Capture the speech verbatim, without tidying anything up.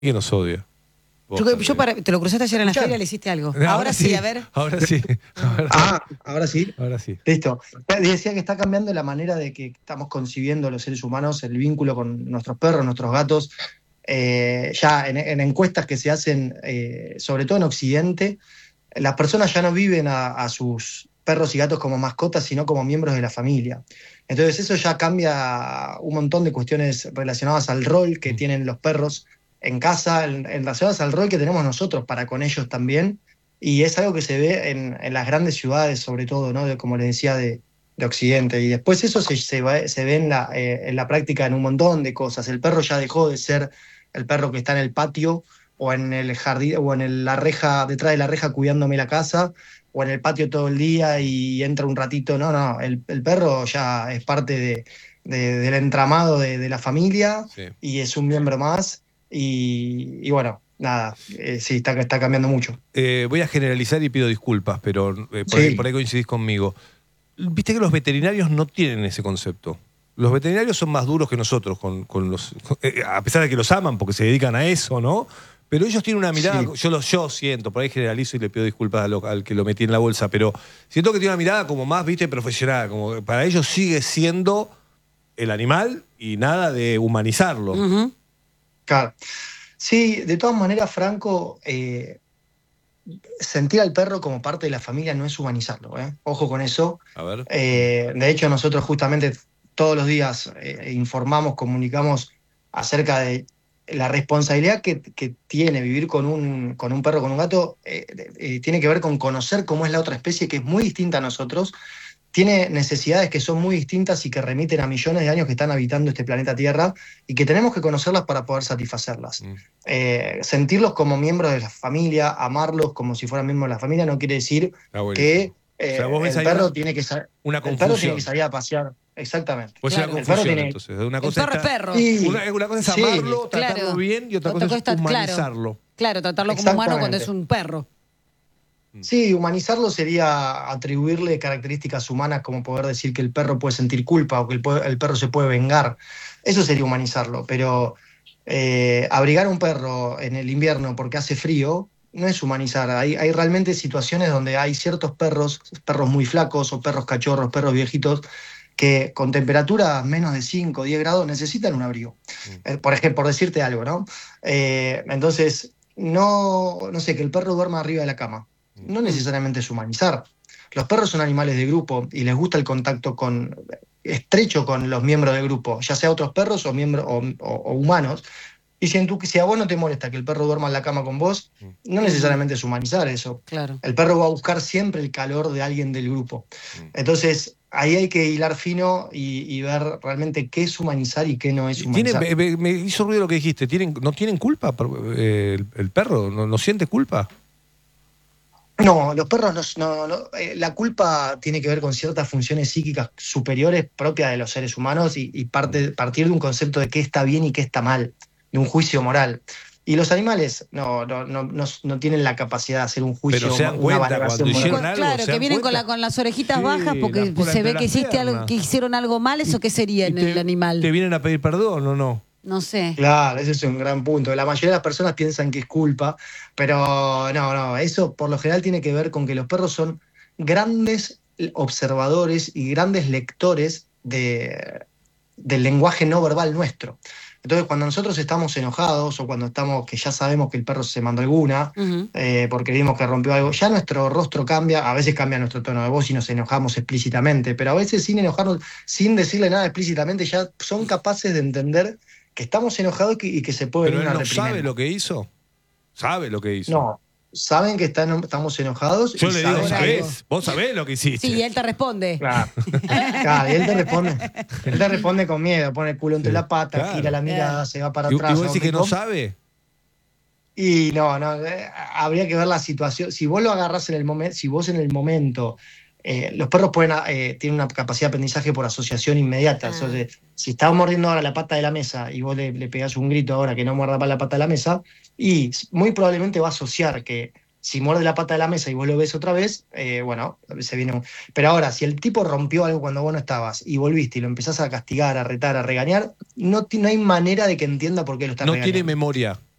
¿Quién nos odia? Yo, yo para, ¿te lo cruzaste ayer en la feria? ¿Le hiciste algo? Ahora, ahora sí, sí, a ver. Ahora sí. Ahora ah, ahora sí. Ahora sí. Listo. Decía que está cambiando la manera de que estamos concibiendo los seres humanos, el vínculo con nuestros perros, nuestros gatos. Eh, ya en, en encuestas que se hacen, eh, sobre todo en Occidente, las personas ya no viven a, a sus perros y gatos como mascotas, sino como miembros de la familia. Entonces eso ya cambia un montón de cuestiones relacionadas al rol que tienen los perros en casa, en, en relacionadas al rol que tenemos nosotros para con ellos también. Y es algo que se ve en, en las grandes ciudades, sobre todo, ¿no? De, como les decía, de, de Occidente. Y después eso se, se, va, se ve en la, eh, en la práctica en un montón de cosas. El perro ya dejó de ser el perro que está en el patio o en el jardín o en el, la reja, detrás de la reja cuidándome la casa, o en el patio todo el día y entra un ratito. No, no, el, el perro ya es parte de, de, del entramado de, de la familia, sí. Y es un miembro más. Y, y bueno, nada, eh, sí, está, está cambiando mucho. Eh, voy a generalizar y pido disculpas, pero eh, por, sí. ahí, por ahí coincidís conmigo. Viste que los veterinarios no tienen ese concepto. Los veterinarios son más duros que nosotros, con, con los, con, eh, a pesar de que los aman porque se dedican a eso, ¿no? Pero ellos tienen una mirada, sí. yo, lo, yo siento, por ahí generalizo y le pido disculpas al, al que lo metí en la bolsa, pero siento que tiene una mirada como más, viste, profesional, como que para ellos sigue siendo el animal y nada de humanizarlo. Uh-huh. Claro. Sí, de todas maneras, Franco, eh, sentir al perro como parte de la familia no es humanizarlo, ¿eh? Ojo con eso. A ver. Eh, de hecho, nosotros justamente todos los días eh, informamos, comunicamos acerca de la responsabilidad que, que tiene vivir con un, con un perro, con un gato, eh, eh, tiene que ver con conocer cómo es la otra especie, que es muy distinta a nosotros, tiene necesidades que son muy distintas y que remiten a millones de años que están habitando este planeta Tierra y que tenemos que conocerlas para poder satisfacerlas. Mm. Eh, sentirlos como miembros de la familia, amarlos como si fueran miembros de la familia, no quiere decir ah, que eh, o sea, ¿vos el, perro una, tiene que una el perro tiene que salir a pasear. Exactamente. Pues claro. Una confusión, tiene... entonces. Una cosa el perro está... es perro. Sí. Una, una cosa es amarlo, sí. tratarlo claro. bien, y otra cosa es está, humanizarlo. Claro, claro, tratarlo como humano cuando es un perro. Sí, humanizarlo sería atribuirle características humanas como poder decir que el perro puede sentir culpa o que el, el perro se puede vengar. Eso sería humanizarlo, pero eh, abrigar a un perro en el invierno porque hace frío no es humanizar. Hay, hay realmente situaciones donde hay ciertos perros, perros muy flacos o perros cachorros, perros viejitos, que con temperaturas menos de cinco o diez grados necesitan un abrigo. Mm. Eh, por ejemplo, por decirte algo, ¿no? Eh, entonces, no, no sé, que el perro duerma arriba de la cama. No necesariamente es humanizar. Los perros son animales de grupo y les gusta el contacto con, estrecho con los miembros del grupo, ya sea otros perros o, miembros, o, o, o humanos. Y si, en tu, si a vos no te molesta que el perro duerma en la cama con vos, no necesariamente es humanizar eso. Claro. El perro va a buscar siempre el calor de alguien del grupo. Entonces, ahí hay que hilar fino y, y ver realmente qué es humanizar y qué no es humanizar. ¿Tiene, me, me hizo ruido lo que dijiste. ¿Tienen, ¿No tienen culpa eh, el, el perro? ¿No, no siente culpa? No, los perros no, no, no eh, la culpa tiene que ver con ciertas funciones psíquicas superiores propias de los seres humanos y, y parte, partir de un concepto de qué está bien y qué está mal, de un juicio moral. Y los animales no, no, no, no, no tienen la capacidad de hacer un juicio, pero se dan una cuenta valoración cuando moral. algo, claro, que vienen con, la, con las orejitas sí, bajas porque se ve que hiciste algo, que hicieron algo mal. ¿Eso qué sería en te, el animal? ¿Te vienen a pedir perdón o no? No sé. Claro, ese es un gran punto. La mayoría de las personas piensan que es culpa, pero no, no, eso por lo general tiene que ver con que los perros son grandes observadores y grandes lectores de, del lenguaje no verbal nuestro. Entonces, cuando nosotros estamos enojados o cuando estamos, que ya sabemos que el perro se mandó alguna, uh-huh. eh, porque vimos que rompió algo, ya nuestro rostro cambia, a veces cambia nuestro tono de voz y nos enojamos explícitamente, pero a veces sin enojarnos, sin decirle nada explícitamente, ya son capaces de entender que estamos enojados y que, y que se puede venir una reprimenda. ¿Pero él no sabe lo que hizo? ¿Sabe lo que hizo? No. Saben que están, estamos enojados. Yo y le digo, ¿sabés? algo. Vos sabés lo que hiciste. Sí, y él te responde. Claro. Claro, y él te responde. Él te responde con miedo, pone el culo entre sí, la pata, claro. gira la mirada, claro. se va para ¿Y, atrás. ¿Y vos decís que no sabe? Y no, no, eh, habría que ver la situación. Si vos lo agarrás en el momento, si vos en el momento, eh, los perros pueden, eh, tienen una capacidad de aprendizaje por asociación inmediata. Ah. Entonces, si estás mordiendo ahora la pata de la mesa y vos le, le pegás un grito ahora que no muerda para la pata de la mesa, y muy probablemente va a asociar que si muerde la pata de la mesa y vos lo ves otra vez, eh, bueno, se viene un... Pero ahora, si el tipo rompió algo cuando vos no estabas y volviste y lo empezás a castigar, a retar, a regañar, no, no hay manera de que entienda por qué lo estás no regañando. No tiene memoria.